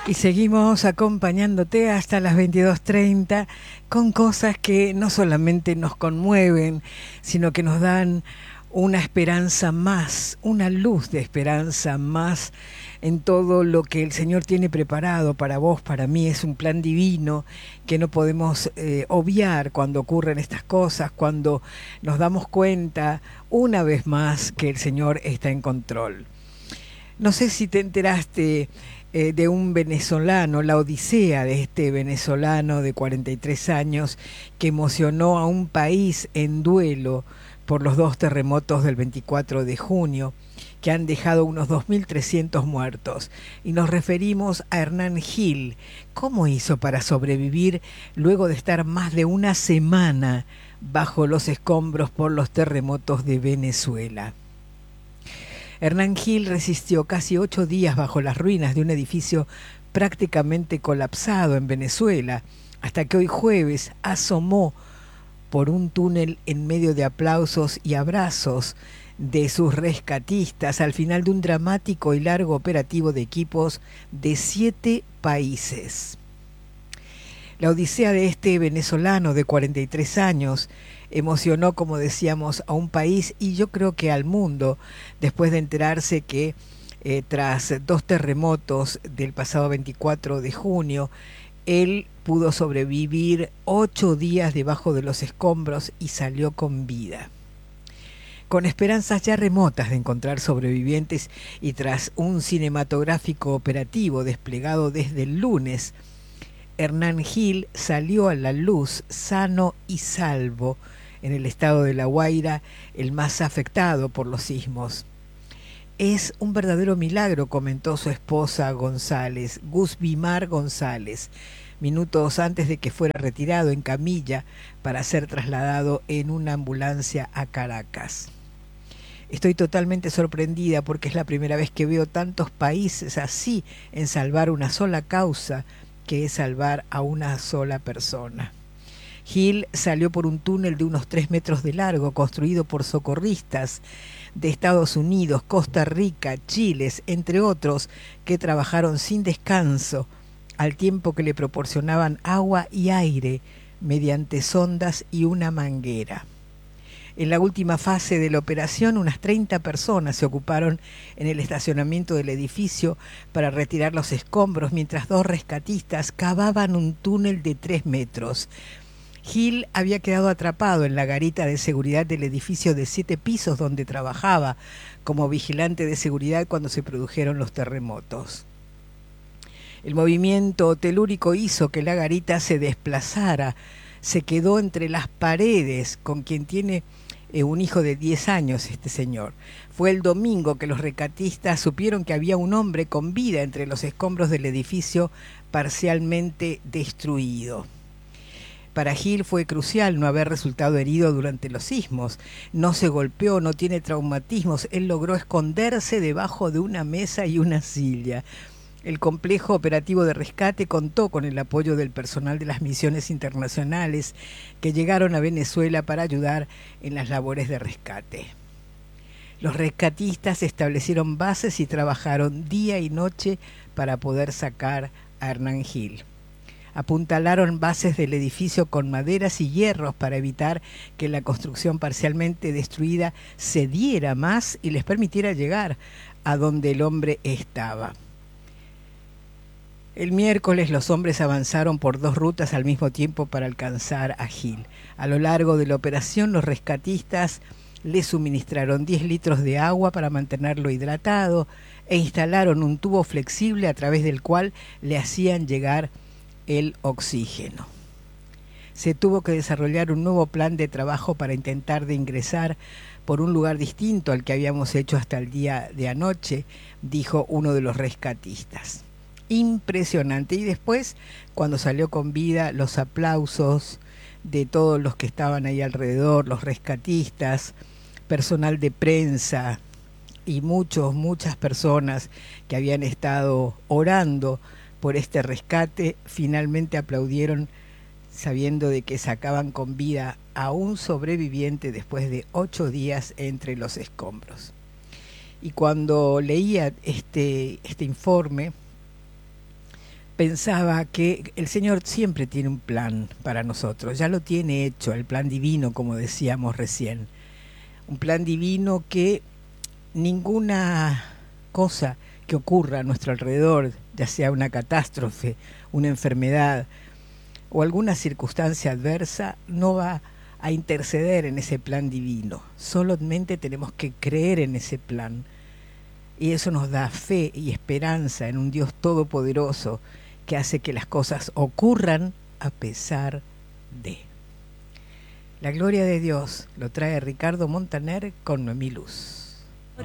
Y seguimos acompañándote hasta las 22:30 con cosas que no solamente nos conmueven, sino que nos dan una esperanza más, una luz de esperanza más en todo lo que el Señor tiene preparado para vos, para mí. Es un plan divino que no podemos obviar cuando ocurren estas cosas, cuando nos damos cuenta una vez más que el Señor está en control. No sé si te enteraste de un venezolano, la odisea de este venezolano de 43 años que emocionó a un país en duelo por los dos terremotos del 24 de junio, que han dejado unos 2.300 muertos. Y nos referimos a Hernán Gil. ¿Cómo hizo para sobrevivir luego de estar más de una semana bajo los escombros por los terremotos de Venezuela? Hernán Gil resistió casi 8 días bajo las ruinas de un edificio prácticamente colapsado en Venezuela, hasta que hoy jueves asomó por un túnel en medio de aplausos y abrazos de sus rescatistas al final de un dramático y largo operativo de equipos de 7 países. La odisea de este venezolano de 43 años emocionó, como decíamos, a un país y yo creo que al mundo, después de enterarse que tras 2 terremotos del pasado 24 de junio, él pudo sobrevivir 8 días debajo de los escombros y salió con vida. Con esperanzas ya remotas de encontrar sobrevivientes y tras un cinematográfico operativo desplegado desde el lunes, Hernán Gil salió a la luz sano y salvo en el estado de La Guaira, el más afectado por los sismos. Es un verdadero milagro, comentó su esposa González, Gusbimar González, minutos antes de que fuera retirado en camilla para ser trasladado en una ambulancia a Caracas. Estoy totalmente sorprendida porque es la primera vez que veo tantos países así en salvar una sola causa, que es salvar a una sola persona. Gil salió por un túnel de unos 3 metros de largo, construido por socorristas de Estados Unidos, Costa Rica, Chile, entre otros, que trabajaron sin descanso, al tiempo que le proporcionaban agua y aire mediante sondas y una manguera. En la última fase de la operación, unas 30 personas se ocuparon en el estacionamiento del edificio para retirar los escombros, mientras 2 rescatistas cavaban un túnel de 3 metros. Gil había quedado atrapado en la garita de seguridad del edificio de 7 pisos donde trabajaba como vigilante de seguridad cuando se produjeron los terremotos. El movimiento telúrico hizo que la garita se desplazara, se quedó entre las paredes, con quien tiene un hijo de 10 años este señor. Fue el domingo que los rescatistas supieron que había un hombre con vida entre los escombros del edificio parcialmente destruido. Para Gil fue crucial no haber resultado herido durante los sismos. No se golpeó, no tiene traumatismos. Él logró esconderse debajo de una mesa y una silla. El complejo operativo de rescate contó con el apoyo del personal de las misiones internacionales que llegaron a Venezuela para ayudar en las labores de rescate. Los rescatistas establecieron bases y trabajaron día y noche para poder sacar a Hernán Gil. Apuntalaron bases del edificio con maderas y hierros para evitar que la construcción parcialmente destruida cediera más y les permitiera llegar a donde el hombre estaba. El miércoles los hombres avanzaron por 2 rutas al mismo tiempo para alcanzar a Gil. A lo largo de la operación, los rescatistas le suministraron 10 litros de agua para mantenerlo hidratado e instalaron un tubo flexible a través del cual le hacían llegar el oxígeno. Se tuvo que desarrollar un nuevo plan de trabajo para intentar de ingresar por un lugar distinto al que habíamos hecho hasta el día de anoche, dijo uno de los rescatistas. Impresionante. Y después, cuando salió con vida, los aplausos de todos los que estaban ahí alrededor, los rescatistas, personal de prensa y muchas personas que habían estado orando por este rescate, finalmente aplaudieron sabiendo de que sacaban con vida a un sobreviviente después de 8 días entre los escombros. Y cuando leía este informe, pensaba que el Señor siempre tiene un plan para nosotros, ya lo tiene hecho, el plan divino, como decíamos recién. Un plan divino que ninguna cosa que ocurra a nuestro alrededor, ya sea una catástrofe, una enfermedad o alguna circunstancia adversa, no va a interceder en ese plan divino. Solamente tenemos que creer en ese plan. Y eso nos da fe y esperanza en un Dios todopoderoso que hace que las cosas ocurran a pesar de. La gloria de Dios lo trae Ricardo Montaner con Noemí Luz.